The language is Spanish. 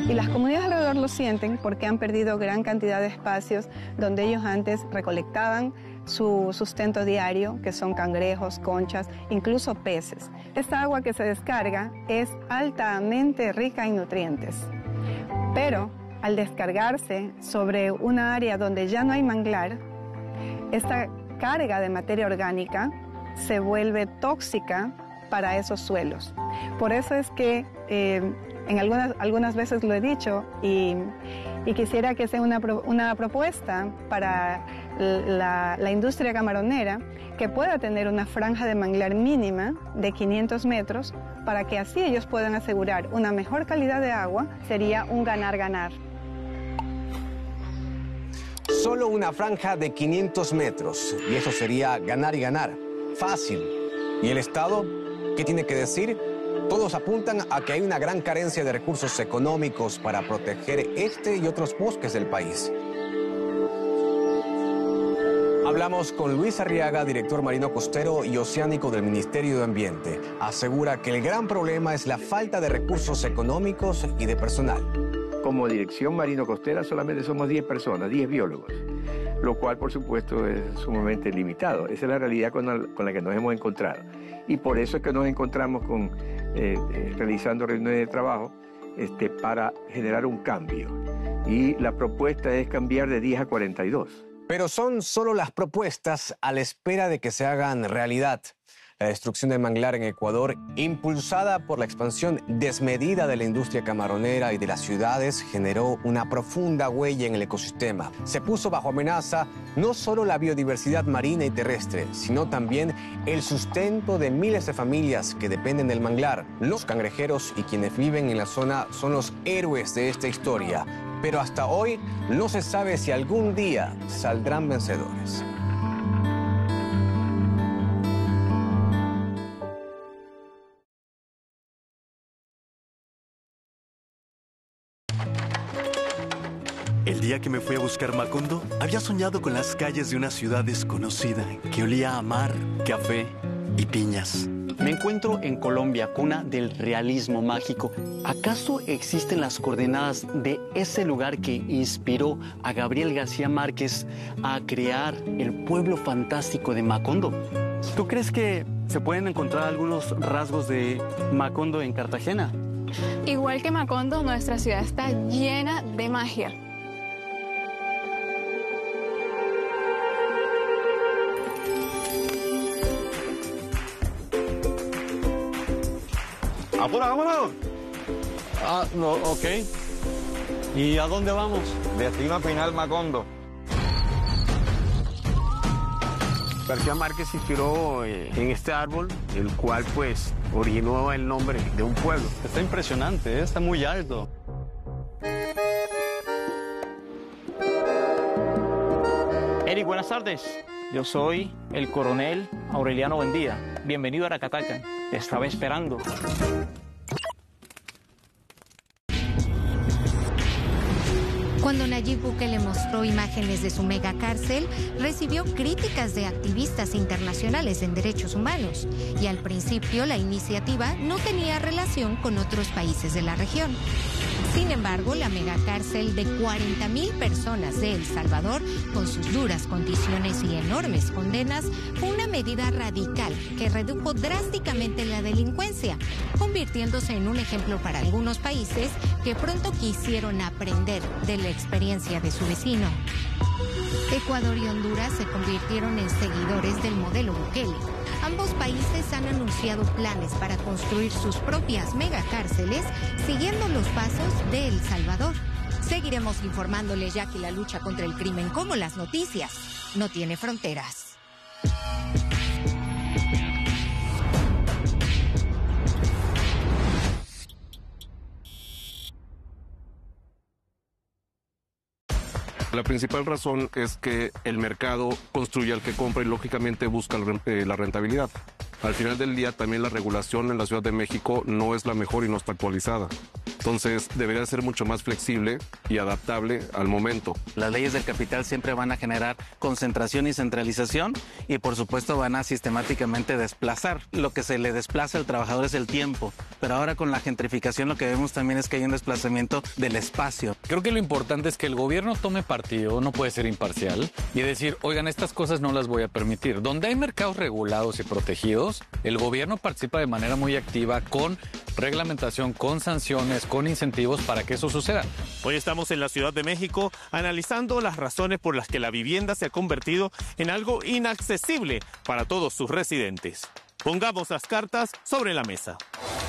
Y las comunidades alrededor lo sienten porque han perdido gran cantidad de espacios donde ellos antes recolectaban su sustento diario, que son cangrejos, conchas, incluso peces. Esta agua que se descarga es altamente rica en nutrientes, pero al descargarse sobre una área donde ya no hay manglar, esta carga de materia orgánica se vuelve tóxica para esos suelos. Por eso es que en algunas veces lo he dicho y quisiera que sea una propuesta para la industria camaronera que pueda tener una franja de manglar mínima de 500 metros para que así ellos puedan asegurar una mejor calidad de agua. Sería un ganar-ganar. Solo una franja de 500 metros y eso sería ganar y ganar. Fácil. ¿Y el Estado qué tiene que decir? Todos apuntan a que hay una gran carencia de recursos económicos para proteger este y otros bosques del país. Hablamos con Luis Arriaga, director marino costero y oceánico del Ministerio de Ambiente. Asegura que el gran problema es la falta de recursos económicos y de personal. Como dirección marino-costera solamente somos 10 personas, 10 biólogos, lo cual por supuesto es sumamente limitado. Esa es la realidad con la que nos hemos encontrado. Y por eso es que nos encontramos realizando reuniones de trabajo para generar un cambio. Y la propuesta es cambiar de 10 a 42. Pero son solo las propuestas a la espera de que se hagan realidad. La destrucción del manglar en Ecuador, impulsada por la expansión desmedida de la industria camaronera y de las ciudades, generó una profunda huella en el ecosistema. Se puso bajo amenaza no solo la biodiversidad marina y terrestre, sino también el sustento de miles de familias que dependen del manglar. Los cangrejeros y quienes viven en la zona son los héroes de esta historia. Pero hasta hoy no se sabe si algún día saldrán vencedores. El día que me fui a buscar Macondo, había soñado con las calles de una ciudad desconocida que olía a mar, café y piñas. Me encuentro en Colombia, cuna del realismo mágico. ¿Acaso existen las coordenadas de ese lugar que inspiró a Gabriel García Márquez a crear el pueblo fantástico de Macondo? ¿Tú crees que se pueden encontrar algunos rasgos de Macondo en Cartagena? Igual que Macondo, nuestra ciudad está llena de magia. ¡Apura, vámonos! Ah, no, ok. ¿Y a dónde vamos? Destino final, Macondo. García Márquez se inspiró en este árbol, el cual pues originó el nombre de un pueblo. Está impresionante, está muy alto. Eric, buenas tardes. Yo soy el coronel Aureliano Buendía. Bienvenido a Aracataca. Te estaba esperando. Cuando Nayib Bukele mostró imágenes de su megacárcel, recibió críticas de activistas internacionales en derechos humanos. Y al principio la iniciativa no tenía relación con otros países de la región. Sin embargo, la megacárcel de 40,000 personas de El Salvador, con sus duras condiciones y enormes condenas, fue una medida radical que redujo drásticamente la delincuencia, convirtiéndose en un ejemplo para algunos países que pronto quisieron aprender de la experiencia de su vecino. Ecuador y Honduras se convirtieron en seguidores del modelo Bukele. Ambos países han anunciado planes para construir sus propias megacárceles siguiendo los pasos de El Salvador. Seguiremos informándole, ya que la lucha contra el crimen, como las noticias, no tiene fronteras. La principal razón es que el mercado construye al que compra y lógicamente busca la rentabilidad. Al final del día también la regulación en la Ciudad de México no es la mejor y no está actualizada. Entonces debería ser mucho más flexible y adaptable al momento. Las leyes del capital siempre van a generar concentración y centralización y por supuesto van a sistemáticamente desplazar. Lo que se le desplaza al trabajador es el tiempo, pero ahora con la gentrificación lo que vemos también es que hay un desplazamiento del espacio. Creo que lo importante es que el gobierno tome partido, no puede ser imparcial y decir, oigan, estas cosas no las voy a permitir. Donde hay mercados regulados y protegidos, el gobierno participa de manera muy activa con reglamentación, con sanciones, con incentivos para que eso suceda. Hoy estamos en la Ciudad de México analizando las razones por las que la vivienda se ha convertido en algo inaccesible para todos sus residentes. Pongamos las cartas sobre la mesa.